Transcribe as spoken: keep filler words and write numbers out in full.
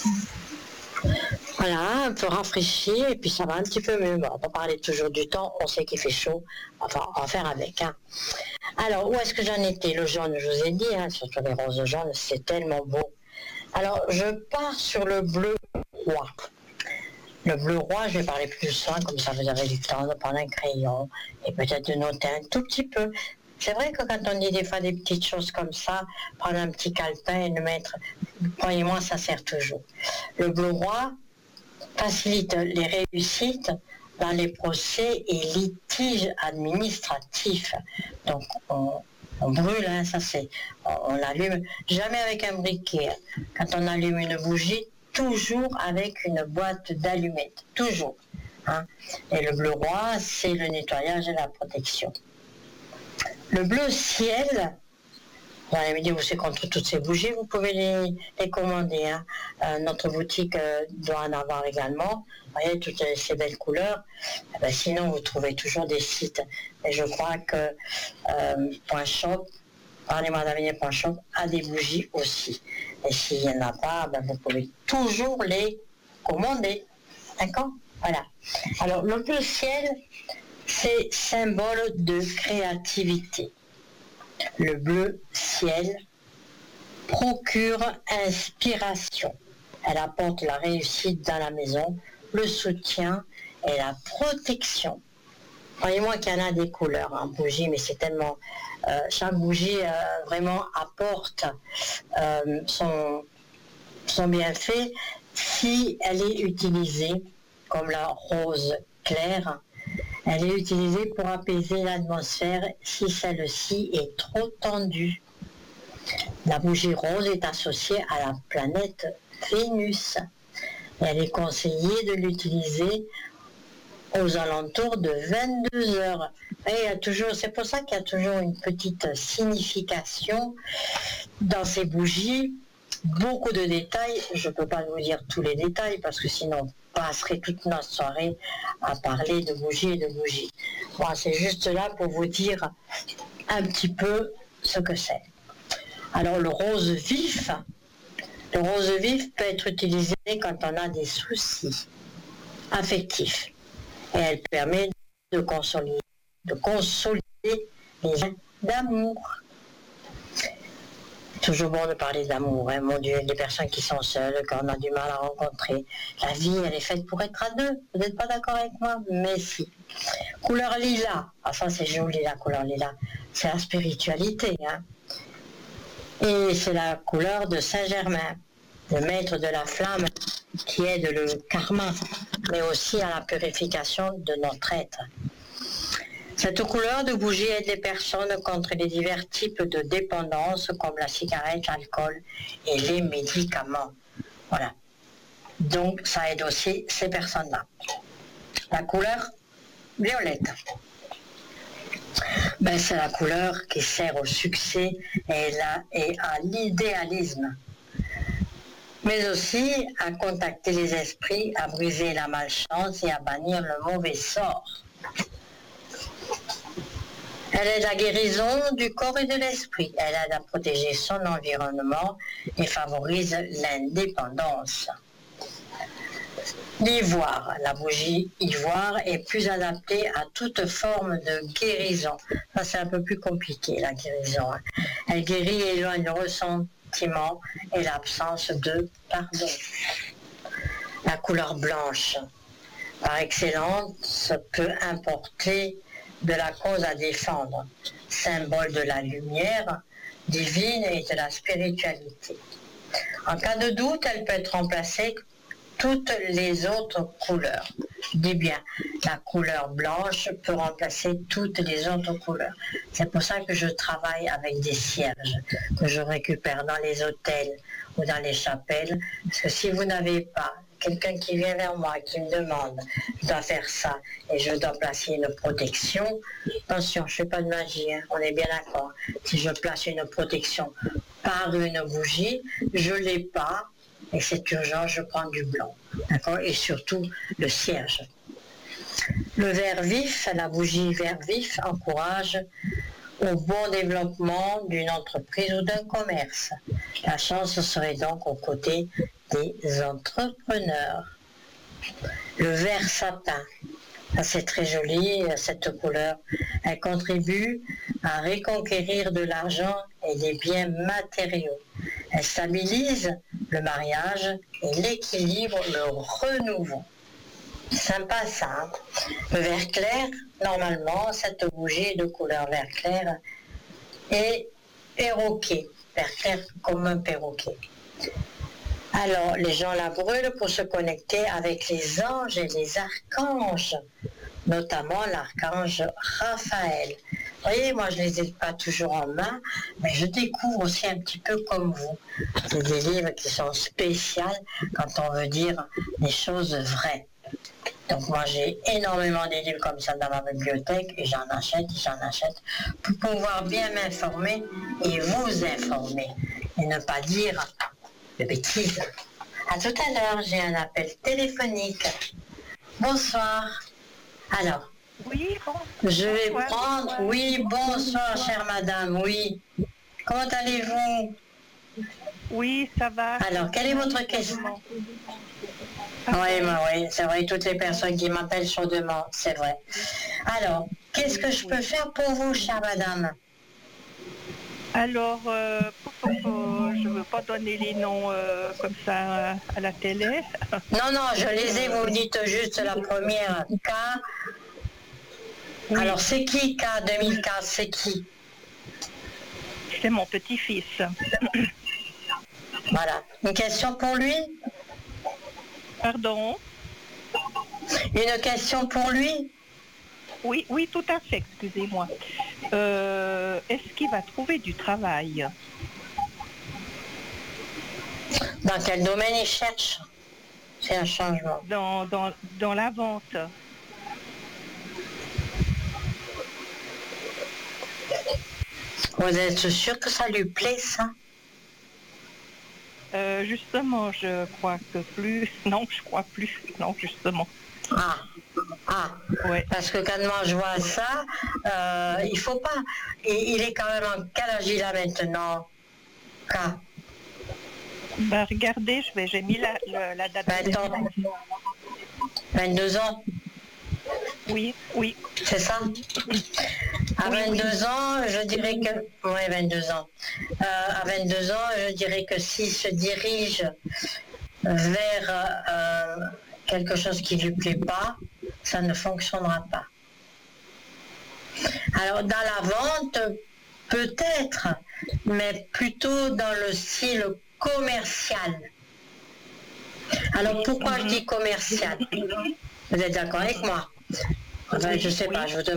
Voilà, un peu rafraîchi et puis ça va un petit peu mieux. Bon, on va pas parler toujours du temps, on sait qu'il fait chaud, enfin on va faire avec. Hein. Alors, où est-ce que j'en étais? Le jaune, je vous ai dit, hein, surtout les roses jaunes, c'est tellement beau. Alors, je pars sur le bleu roi. Le bleu roi, je vais parler plus soin, comme ça vous avez du temps de prendre un crayon et peut-être de noter un tout petit peu. C'est vrai que quand on dit des fois des petites choses comme ça, prendre un petit calepin et le mettre, croyez-moi, ça sert toujours. Le bleu roi facilite les réussites dans les procès et litiges administratifs. Donc, on, on brûle, hein, ça c'est, on, on allume, jamais avec un briquet. Quand on allume une bougie, toujours avec une boîte d'allumettes, toujours. Hein. Et le bleu roi, c'est le nettoyage et la protection. Le bleu ciel, vous allez me dire, vous c'est contre toutes ces bougies, vous pouvez les, les commander. Hein. Euh, notre boutique euh, doit en avoir également. Vous voyez, toutes ces belles couleurs. Eh ben, sinon, vous trouvez toujours des sites. Et je crois que euh, Point Shop, parlez-moi d'avenir Point Shop, a des bougies aussi. Et s'il n'y en a pas, ben, vous pouvez toujours les commander. D'accord? Voilà. Alors, le bleu ciel, c'est symbole de créativité. Le bleu ciel procure inspiration. Elle apporte la réussite dans la maison, le soutien et la protection. Croyez-moi qu'il y en a des couleurs en bougie, mais c'est tellement... Euh, chaque bougie euh, vraiment apporte euh, son, son bienfait si elle est utilisée comme la rose claire. Elle est utilisée pour apaiser l'atmosphère si celle-ci est trop tendue. La bougie rose est associée à la planète Vénus. Elle est conseillée de l'utiliser aux alentours de vingt-deux heures. Et il y a toujours, c'est pour ça qu'il y a toujours une petite signification dans ces bougies. Beaucoup de détails, je ne peux pas vous dire tous les détails parce que sinon on passerait toute notre soirée à parler de bougies et de bougies. Moi, c'est juste là pour vous dire un petit peu ce que c'est. Alors le rose vif, le rose vif peut être utilisé quand on a des soucis affectifs et elle permet de consolider, de consolider les liens d'amour. Toujours bon de parler d'amour, hein, mon Dieu, des personnes qui sont seules, qu'on a du mal à rencontrer. La vie, elle est faite pour être à deux. Vous n'êtes pas d'accord avec moi? Mais si. Couleur lilas. Ah, ça, c'est joli, la couleur lilas. C'est la spiritualité, hein. Et c'est la couleur de Saint-Germain, le maître de la flamme qui aide le karma, mais aussi à la purification de notre être. Cette couleur de bougie aide les personnes contre les divers types de dépendance comme la cigarette, l'alcool et les médicaments. Voilà. Donc, ça aide aussi ces personnes-là. La couleur violette. Ben, c'est la couleur qui sert au succès et, la, et à l'idéalisme, mais aussi à contacter les esprits, à briser la malchance et à bannir le mauvais sort. Elle aide à la guérison du corps et de l'esprit. Elle aide à protéger son environnement et favorise l'indépendance. L'ivoire, la bougie ivoire est plus adaptée à toute forme de guérison. Ça, c'est un peu plus compliqué, la guérison. Elle guérit et éloigne le ressentiment et l'absence de pardon. La couleur blanche, par excellence, peut importer de la cause à défendre, symbole de la lumière divine et de la spiritualité. En cas de doute, elle peut être remplacée toutes les autres couleurs. Je dis bien, la couleur blanche peut remplacer toutes les autres couleurs. C'est pour ça que je travaille avec des cierges que je récupère dans les hôtels ou dans les chapelles. Parce que si vous n'avez pas quelqu'un qui vient vers moi, qui me demande, je dois faire ça et je dois placer une protection, attention, je ne fais pas de magie, hein, on est bien d'accord. Si je place une protection par une bougie, je ne l'ai pas, et c'est urgent, je prends du blanc, d'accord, et surtout le cierge. Le vert vif, la bougie vert vif encourage au bon développement d'une entreprise ou d'un commerce. La chance serait donc aux côtés des entrepreneurs. Le vert sapin, c'est très joli, cette couleur. Elle contribue à reconquérir de l'argent et des biens matériaux. Elle stabilise le mariage et l'équilibre, le renouveau. Sympa ça. Hein? Le vert clair, normalement, cette bougie de couleur vert clair est perroquet. Vert clair comme un perroquet. Alors, les gens la brûlent pour se connecter avec les anges et les archanges, notamment l'archange Raphaël. Vous voyez, moi je ne les ai pas toujours en main, mais je découvre aussi un petit peu comme vous. C'est des livres qui sont spéciaux quand on veut dire des choses vraies. Donc moi j'ai énormément de livres comme ça dans ma bibliothèque et j'en achète, j'en achète pour pouvoir bien m'informer et vous informer et ne pas dire de bêtises. À tout à l'heure, j'ai un appel téléphonique. Bonsoir. Alors, oui, bon, je vais bonsoir, prendre... bonsoir. Oui, bonsoir, chère madame, oui. Comment allez-vous? Oui, ça va. Alors, quelle est votre question? Oui, oui, c'est vrai, toutes les personnes qui m'appellent sont demandent, c'est vrai. Alors, qu'est-ce que je peux faire pour vous, chère madame? Alors, euh, pour, pour, pour, je ne veux pas donner les noms euh, comme ça euh, à la télé. Non, non, je les ai, vous me dites juste la première, K. Oui. Alors, c'est qui K deux mille quinze, c'est qui? C'est mon petit-fils. Voilà. Une question pour lui? Pardon? Une question pour lui? Oui, oui, tout à fait, excusez-moi. Euh, est-ce qu'il va trouver du travail? Dans quel domaine il cherche? C'est un changement. Dans, dans, dans la vente. Vous êtes sûr que ça lui plaît, ça? Euh, justement, je crois que plus... Non, je crois plus. Non, justement. Ah, ah. Ouais. Parce que quand moi je vois ça, euh, il faut pas... Il, il est quand même en quel âge il a maintenant? K. Bah, regardez, je vais, j'ai mis la, la, la date. vingt ans. vingt-deux ans? Oui, oui. C'est ça? À Oui, vingt-deux oui. ans, je dirais que... Oui, vingt-deux ans. Euh, à vingt-deux ans, je dirais que s'il se dirige vers euh, quelque chose qui ne lui plaît pas, ça ne fonctionnera pas. Alors, dans la vente, peut-être, mais plutôt dans le style commercial. Alors, pourquoi je dis commercial? Vous êtes d'accord avec moi? Enfin, je ne sais pas, je vous demande.